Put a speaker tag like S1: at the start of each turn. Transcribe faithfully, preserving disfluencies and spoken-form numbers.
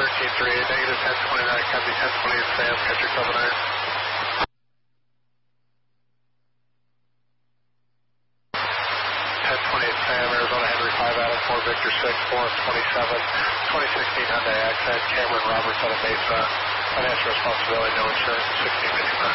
S1: thirteen three eight, negative ten twenty-nine, copy ten twenty-eight, Sam, country seven nine. ten twenty-eight, Sam, Arizona Henry five, Adam four, Victor six, four twenty-seven, twenty sixteen Hyundai Accent, Cameron Roberts out of Mesa, financial responsibility, no insurance, sixteen fifty-five.